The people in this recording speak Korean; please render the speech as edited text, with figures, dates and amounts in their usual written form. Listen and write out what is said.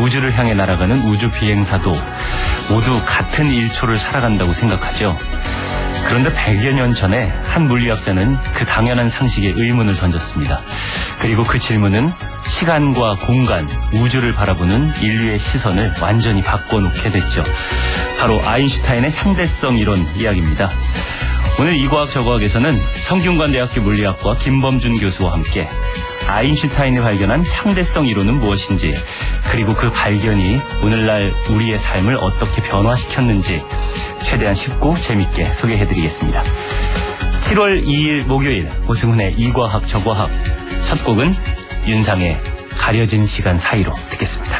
우주를 향해 날아가는 우주 비행사도 모두 같은 일초를 살아간다고 생각하죠. 그런데 100여 년 전에 한 물리학자는 그 당연한 상식에 의문을 던졌습니다. 그리고 그 질문은 시간과 공간, 우주를 바라보는 인류의 시선을 완전히 바꿔놓게 됐죠. 바로 아인슈타인의 상대성 이론 이야기입니다. 오늘 이과학 저과학에서는 성균관대학교 물리학과 김범준 교수와 함께 아인슈타인이 발견한 상대성 이론은 무엇인지, 그리고 그 발견이 오늘날 우리의 삶을 어떻게 변화시켰는지 최대한 쉽고 재밌게 소개해드리겠습니다. 7월 2일 목요일 오승훈의 이과학 저과학, 첫 곡은 윤상의 가려진 시간 사이로 듣겠습니다.